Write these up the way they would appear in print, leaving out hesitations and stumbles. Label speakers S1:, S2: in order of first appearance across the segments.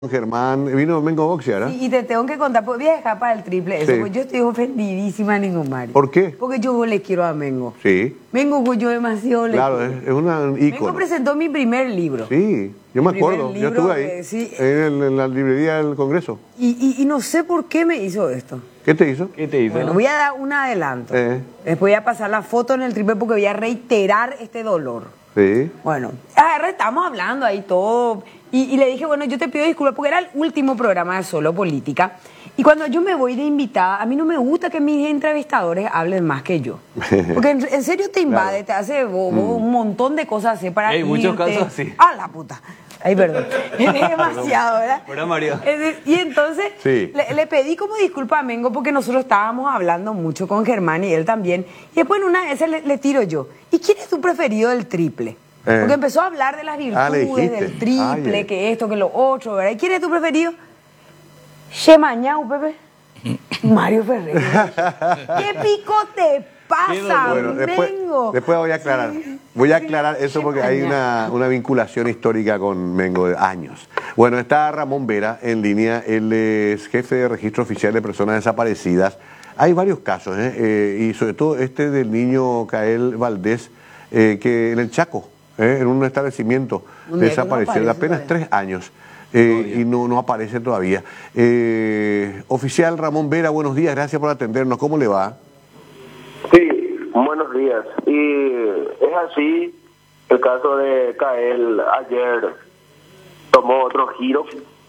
S1: Germán, vino Mengo Boxia, ¿verdad?
S2: Sí, y te tengo que contar, pues voy a dejar para el triple eso,
S1: Sí.
S2: pues yo estoy ofendidísima, Ningo Mario.
S1: ¿Por qué?
S2: Porque yo le quiero a Mengo.
S1: Sí.
S2: Mengo, pues yo demasiado le
S1: Claro,
S2: quiero.
S1: es un
S2: Mengo
S1: ícono.
S2: presentó mi primer libro.
S1: Sí, yo me
S2: Mi primer
S1: acuerdo, yo
S2: libro,
S1: estuve ahí,
S2: sí.
S1: en la librería del Congreso.
S2: Y no sé por qué me hizo esto.
S1: ¿Qué te hizo?
S3: ¿Qué te hizo?
S2: Bueno, voy a dar un adelanto. Después voy a pasar la foto en el triple porque voy a reiterar este dolor.
S1: Sí.
S2: Bueno, estamos hablando ahí todo. Y le dije, bueno, yo te pido disculpas porque era el último programa de Solo Política. Y cuando yo me voy de invitada, a mí no me gusta que mis entrevistadores hablen más que yo. Porque en serio te invade, te hace un montón de cosas así para
S3: Hay muchos
S2: irte.
S3: casos así.
S2: ¡Ah, la puta! Ay, perdón. Es demasiado, ¿verdad?
S3: ¿Verdad, Mario?
S2: Y entonces
S1: Sí.
S2: le pedí como disculpa a Mengo porque nosotros estábamos hablando mucho con Germán y él también. Y después en una de esas le tiro yo. ¿Y quién es tu preferido del triple? Porque empezó a hablar de las
S1: le
S2: virtudes
S1: dijiste.
S2: del triple,
S1: Ay,
S2: que esto, que lo otro, ¿verdad? ¿Y quién es tu preferido? Chemañau, Pepe. Mario Ferrer. ¿Qué pico te pasa,
S1: Bueno,
S2: Mengo?
S1: después voy a aclarar. Voy a aclarar eso porque hay una vinculación histórica con Mengo de años. Bueno, está Ramón Vera en línea, él es jefe de registro oficial de personas desaparecidas. Hay varios casos, y sobre todo este del niño Kael Valdés, que en el Chaco, en un establecimiento desapareció de apenas 3 años. Y no aparece todavía. Oficial Ramón Vera, buenos días, gracias por atendernos. ¿Cómo le va?
S4: Sí, buenos días. Y es así, el caso de Kael ayer tomó otro giro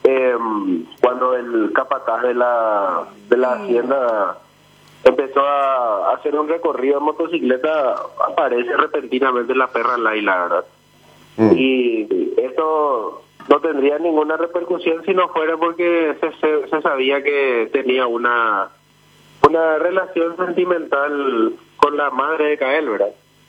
S4: cuando el capataz de la hacienda empezó a hacer un recorrido en motocicleta. Aparece repentinamente la perra Laila, ¿verdad? Y esto no tendría ninguna repercusión si no fuera porque se sabía que tenía una relación sentimental con la madre de Kael, ¿verdad?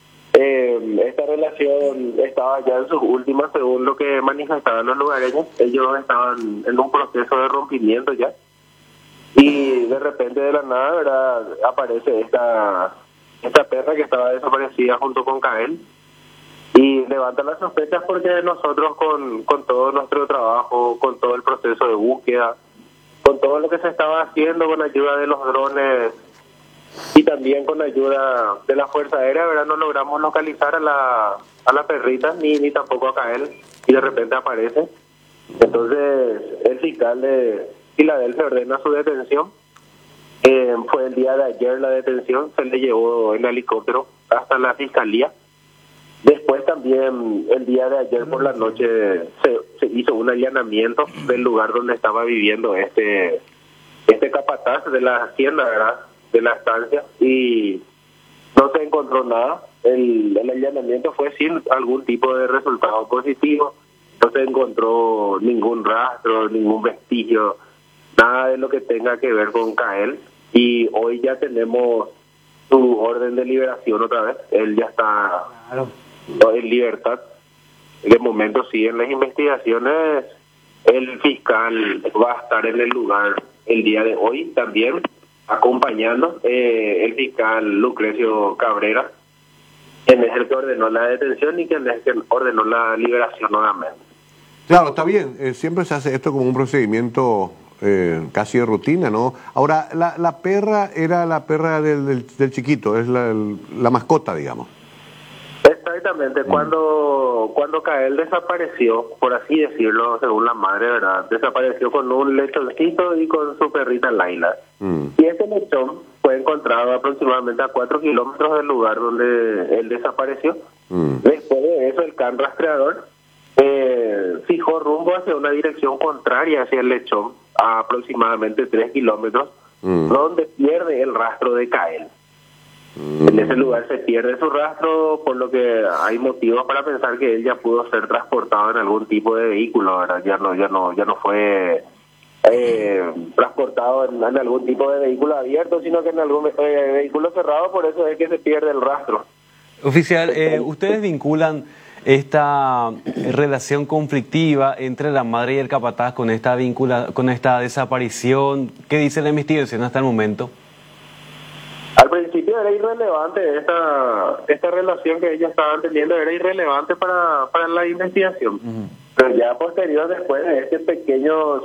S4: Esta relación estaba ya en sus últimas, según lo que manifestaban los lugareños. Ellos estaban en un proceso de rompimiento ya. Y de repente, de la nada, ¿verdad?, aparece esta perra que estaba desaparecida junto con Kael. Y levanta las sospechas porque nosotros con todo nuestro trabajo, con todo el proceso de búsqueda, con todo lo que se estaba haciendo con ayuda de los drones y también con ayuda de la Fuerza Aérea, ¿verdad?, no logramos localizar a la perrita ni tampoco a Kael, y de repente aparece. Entonces el fiscal de Filadelfia ordena su detención. Fue el día de ayer la detención, se le llevó en helicóptero hasta la fiscalía. Después también el día de ayer por la noche se hizo un allanamiento del lugar donde estaba viviendo este capataz de la hacienda, ¿verdad?, de la estancia, y no se encontró nada. El allanamiento fue sin algún tipo de resultado positivo. No se encontró ningún rastro, ningún vestigio, nada de lo que tenga que ver con Kael. Y hoy ya tenemos su orden de liberación otra vez. Él ya está en libertad. De momento siguen las investigaciones. El fiscal va a estar en el lugar el día de hoy también, acompañando el fiscal Lucrecio Cabrera, quien es el que ordenó la detención y quien es el que ordenó la liberación nuevamente.
S1: Claro, está bien, siempre se hace esto como un procedimiento casi de rutina, ¿no? Ahora, la perra era la perra del chiquito, es la mascota, digamos.
S4: Exactamente, cuando Kael desapareció, por así decirlo, según la madre, ¿verdad?, desapareció con un lechoncito y con su perrita Laila. Y ese lechón fue encontrado aproximadamente a 4 kilómetros del lugar donde él desapareció. Después de eso, el can rastreador fijó rumbo hacia una dirección contraria hacia el lechón, a aproximadamente 3 kilómetros, donde pierde el rastro de Kael. En ese lugar se pierde su rastro, por lo que hay motivos para pensar que él ya pudo ser transportado en algún tipo de vehículo, ¿verdad? Ya no fue transportado en algún tipo de vehículo abierto, sino que en algún vehículo cerrado. Por eso es que se pierde el rastro.
S3: Oficial, ¿ustedes vinculan esta relación conflictiva entre la madre y el capataz con esta desaparición? ¿Qué dice la investigación hasta el momento?
S4: Al principio era irrelevante esta relación que ellos estaban teniendo, era irrelevante para la investigación. Pero ya posterior, después de este pequeño